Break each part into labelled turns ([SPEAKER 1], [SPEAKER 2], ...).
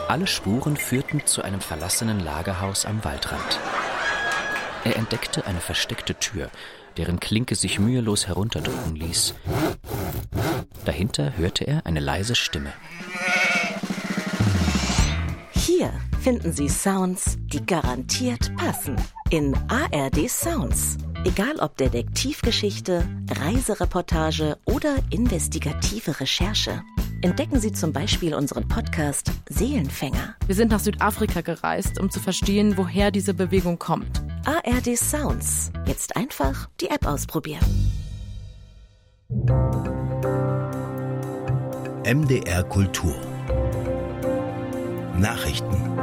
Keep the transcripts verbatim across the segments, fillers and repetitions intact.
[SPEAKER 1] Alle Spuren führten zu einem verlassenen Lagerhaus am Waldrand. Er entdeckte eine versteckte Tür, deren Klinke sich mühelos herunterdrücken ließ. Dahinter hörte er eine leise Stimme.
[SPEAKER 2] Hier finden Sie Sounds, die garantiert passen. In A R D Sounds. Egal ob Detektivgeschichte, Reisereportage oder investigative Recherche. Entdecken Sie zum Beispiel unseren Podcast Seelenfänger.
[SPEAKER 3] Wir sind nach Südafrika gereist, um zu verstehen, woher diese Bewegung kommt.
[SPEAKER 2] A R D Sounds. Jetzt einfach die App ausprobieren.
[SPEAKER 4] M D R Kultur. Nachrichten.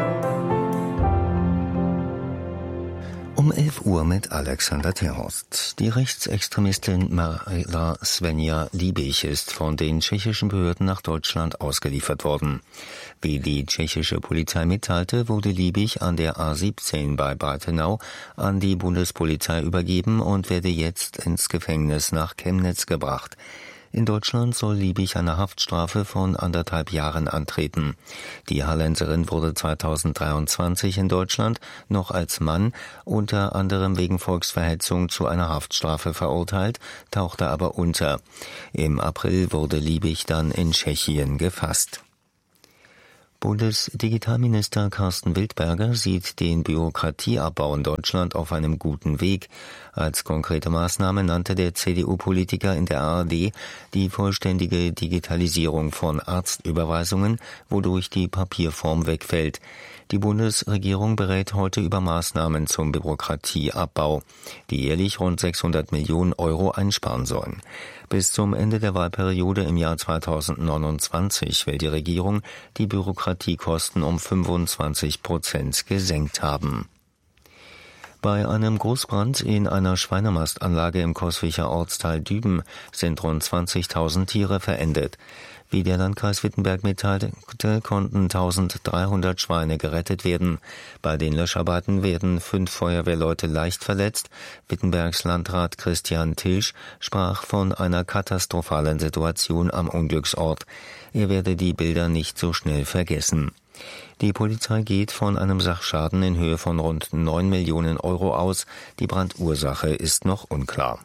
[SPEAKER 4] Um elf Uhr mit Alexander Terhorst. Die Rechtsextremistin Marla Svenja Liebig ist von den tschechischen Behörden nach Deutschland ausgeliefert worden. Wie die tschechische Polizei mitteilte, wurde Liebig an der A siebzehn bei Breitenau an die Bundespolizei übergeben und werde jetzt ins Gefängnis nach Chemnitz gebracht. In Deutschland soll Liebig eine Haftstrafe von anderthalb Jahren antreten. Die Hallenserin wurde zweitausenddreiundzwanzig in Deutschland noch als Mann unter anderem wegen Volksverhetzung zu einer Haftstrafe verurteilt, tauchte aber unter. Im April wurde Liebig dann in Tschechien gefasst. Bundesdigitalminister Carsten Wildberger sieht den Bürokratieabbau in Deutschland auf einem guten Weg. Als konkrete Maßnahme nannte der C D U-Politiker in der A R D die vollständige Digitalisierung von Arztüberweisungen, wodurch die Papierform wegfällt. Die Bundesregierung berät heute über Maßnahmen zum Bürokratieabbau, die jährlich rund sechshundert Millionen Euro einsparen sollen. Bis zum Ende der Wahlperiode im Jahr zweitausendneunundzwanzig will die Regierung die Bürokratiekosten um fünfundzwanzig Prozent gesenkt haben. Bei einem Großbrand in einer Schweinemastanlage im Coswiger Ortsteil Düben sind rund zwanzigtausend Tiere verendet. Wie der Landkreis Wittenberg mitteilte, konnten eintausenddreihundert Schweine gerettet werden. Bei den Löscharbeiten werden fünf Feuerwehrleute leicht verletzt. Wittenbergs Landrat Christian Tilsch sprach von einer katastrophalen Situation am Unglücksort. Er werde die Bilder nicht so schnell vergessen. Die Polizei geht von einem Sachschaden in Höhe von rund neun Millionen Euro aus. Die Brandursache ist noch unklar.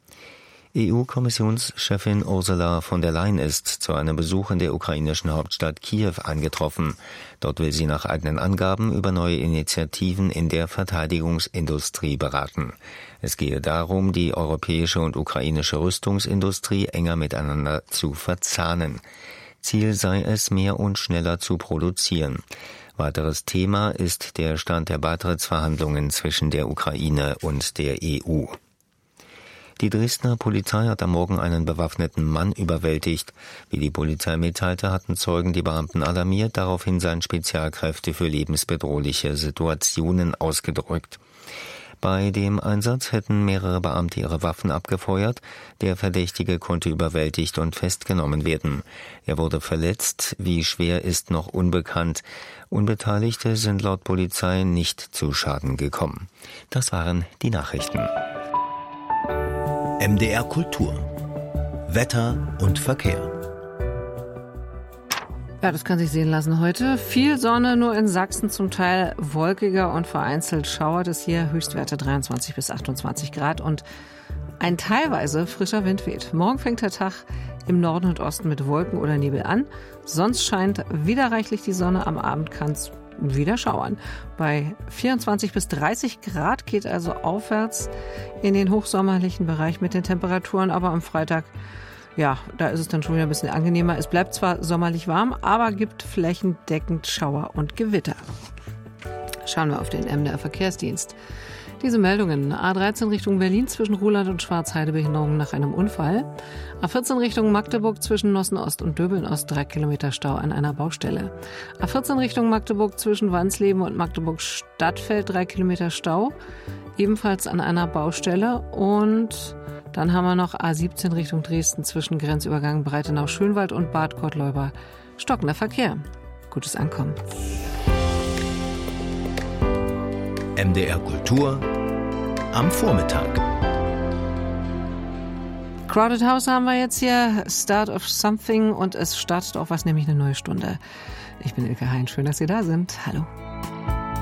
[SPEAKER 4] E U-Kommissionschefin Ursula von der Leyen ist zu einem Besuch in der ukrainischen Hauptstadt Kiew eingetroffen. Dort will sie nach eigenen Angaben über neue Initiativen in der Verteidigungsindustrie beraten. Es gehe darum, die europäische und ukrainische Rüstungsindustrie enger miteinander zu verzahnen. Ziel sei es, mehr und schneller zu produzieren. Weiteres Thema ist der Stand der Beitrittsverhandlungen zwischen der Ukraine und der E U. Die Dresdner Polizei hat am Morgen einen bewaffneten Mann überwältigt. Wie die Polizei mitteilte, hatten Zeugen die Beamten alarmiert, daraufhin seien Spezialkräfte für lebensbedrohliche Situationen ausgedrückt. Bei dem Einsatz hätten mehrere Beamte ihre Waffen abgefeuert. Der Verdächtige konnte überwältigt und festgenommen werden. Er wurde verletzt. Wie schwer ist noch unbekannt. Unbeteiligte sind laut Polizei nicht zu Schaden gekommen. Das waren die Nachrichten. M D R Kultur. Wetter und Verkehr.
[SPEAKER 3] Ja, das kann sich sehen lassen heute. Viel Sonne, nur in Sachsen zum Teil wolkiger und vereinzelt schauert es hier. Höchstwerte dreiundzwanzig bis achtundzwanzig Grad und ein teilweise frischer Wind weht. Morgen fängt der Tag im Norden und Osten mit Wolken oder Nebel an. Sonst scheint wieder reichlich die Sonne. Am Abend kann es wieder schauern. Bei vierundzwanzig bis dreißig Grad geht also aufwärts in den hochsommerlichen Bereich mit den Temperaturen. Aber am Freitag, ja, da ist es dann schon wieder ein bisschen angenehmer. Es bleibt zwar sommerlich warm, aber gibt flächendeckend Schauer und Gewitter. Schauen wir auf den M D R Verkehrsdienst. Diese Meldungen: A dreizehn Richtung Berlin zwischen Ruhland und Schwarzheide Behinderung nach einem Unfall. A vierzehn Richtung Magdeburg zwischen Nossen-Ost und Döbeln-Ost drei Kilometer Stau an einer Baustelle. A vierzehn Richtung Magdeburg zwischen Wansleben und Magdeburg-Stadtfeld drei Kilometer Stau, ebenfalls an einer Baustelle. Und dann haben wir noch A siebzehn Richtung Dresden zwischen Grenzübergang Breitenau-Schönwald und Bad Gottleuba stockender Verkehr. Gutes Ankommen.
[SPEAKER 4] M D R Kultur am Vormittag.
[SPEAKER 3] Crowded House haben wir jetzt hier, Start of Something, und es startet auch was, nämlich eine neue Stunde. Ich bin Ilke Hein, schön, dass Sie da sind. Hallo.